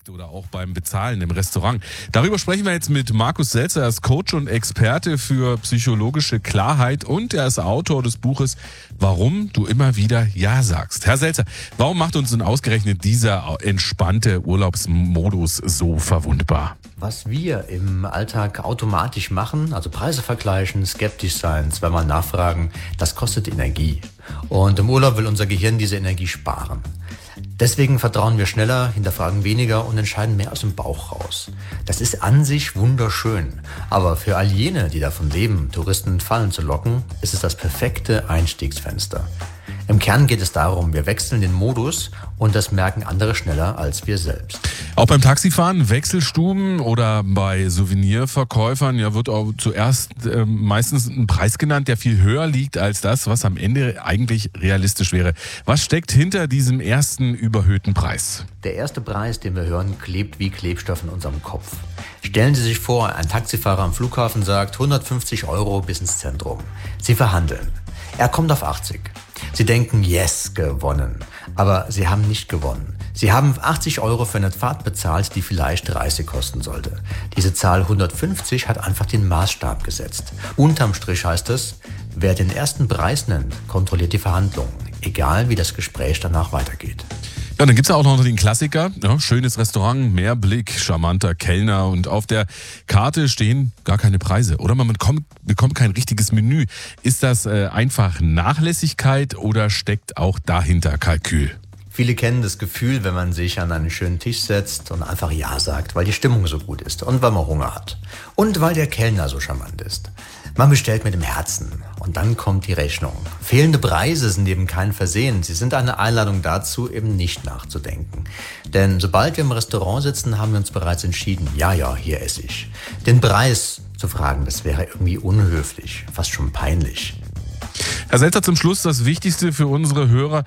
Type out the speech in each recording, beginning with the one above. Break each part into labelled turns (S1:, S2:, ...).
S1: Supermarkt oder auch beim Bezahlen im Restaurant. Darüber sprechen wir jetzt mit Markus Selzer. Er ist Coach und Experte für psychologische Klarheit und er ist Autor des Buches Warum du immer wieder Ja sagst. Herr Selzer, warum macht uns denn ausgerechnet dieser entspannte Urlaubsmodus so verwundbar?
S2: Was wir im Alltag automatisch machen, also Preise vergleichen, skeptisch sein, zweimal nachfragen, das kostet Energie. Und im Urlaub will unser Gehirn diese Energie sparen. Deswegen vertrauen wir schneller, hinterfragen weniger und entscheiden mehr aus dem Bauch raus. Das ist an sich wunderschön. Aber für all jene, die davon leben, Touristen in Fallen zu locken, ist es das perfekte Einstiegsfenster. Im Kern geht es darum, wir wechseln den Modus und das merken andere schneller als wir selbst.
S1: Auch beim Taxifahren, Wechselstuben oder bei Souvenirverkäufern wird auch zuerst meistens ein Preis genannt, der viel höher liegt als das, was am Ende eigentlich realistisch wäre. Was steckt hinter diesem ersten überhöhten Preis?
S2: Der erste Preis, den wir hören, klebt wie Klebstoff in unserem Kopf. Stellen Sie sich vor, ein Taxifahrer am Flughafen sagt 150 € bis ins Zentrum. Sie verhandeln. Er kommt auf 80. Sie denken, yes, gewonnen. Aber Sie haben nicht gewonnen. Sie haben 80 € für eine Fahrt bezahlt, die vielleicht 30 kosten sollte. Diese Zahl 150 hat einfach den Maßstab gesetzt. Unterm Strich heißt es, wer den ersten Preis nennt, kontrolliert die Verhandlungen, egal wie das Gespräch danach weitergeht.
S1: Ja, dann gibt's ja auch noch den Klassiker, schönes Restaurant, Meerblick, charmanter Kellner und auf der Karte stehen gar keine Preise. Oder man bekommt kein richtiges Menü. Ist das einfach Nachlässigkeit oder steckt auch dahinter Kalkül?
S2: Viele kennen das Gefühl, wenn man sich an einen schönen Tisch setzt und einfach Ja sagt, weil die Stimmung so gut ist und weil man Hunger hat. Und weil der Kellner so charmant ist. Man bestellt mit dem Herzen und dann kommt die Rechnung. Fehlende Preise sind eben kein Versehen. Sie sind eine Einladung dazu, eben nicht nachzudenken. Denn sobald wir im Restaurant sitzen, haben wir uns bereits entschieden, ja, hier esse ich. Den Preis zu fragen, das wäre irgendwie unhöflich, fast schon peinlich.
S1: Herr Selzer, zum Schluss das Wichtigste für unsere Hörer.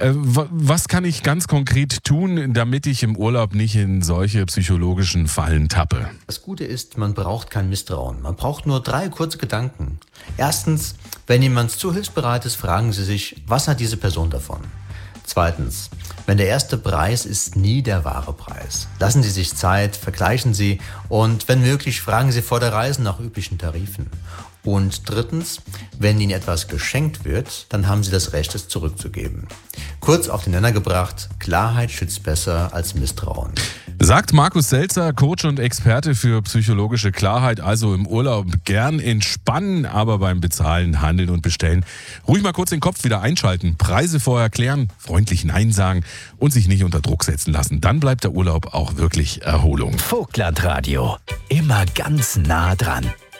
S1: Was kann ich ganz konkret tun, damit ich im Urlaub nicht in solche psychologischen Fallen tappe?
S2: Das Gute ist, man braucht kein Misstrauen. Man braucht nur 3 kurze Gedanken. Erstens, wenn jemand zu hilfsbereit ist, fragen Sie sich, was hat diese Person davon? Zweitens, wenn der erste Preis ist nie der wahre Preis. Lassen Sie sich Zeit, vergleichen Sie und wenn möglich, fragen Sie vor der Reise nach üblichen Tarifen. Und drittens, wenn Ihnen etwas geschenkt wird, dann haben Sie das Recht, es zurückzugeben. Kurz auf den Nenner gebracht, Klarheit schützt besser als Misstrauen.
S1: Sagt Markus Selzer, Coach und Experte für psychologische Klarheit, also im Urlaub gern entspannen, aber beim Bezahlen, Handeln und Bestellen ruhig mal kurz den Kopf wieder einschalten, Preise vorher klären, freundlich Nein sagen und sich nicht unter Druck setzen lassen. Dann bleibt der Urlaub auch wirklich Erholung.
S3: Vogtland Radio, immer ganz nah dran.